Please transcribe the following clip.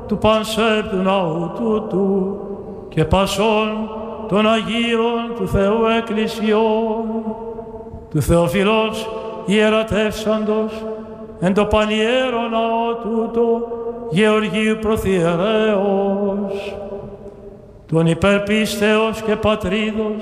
του πανσέπτου ναού τούτου και πασών των Αγίων του Θεού Εκκλησιών, του Θεοφιλός ιερατεύσαντος εν το παλιέρο ναό τούτο Γεωργίου Προθιερέως, τον υπερπίστεως και πατρίδος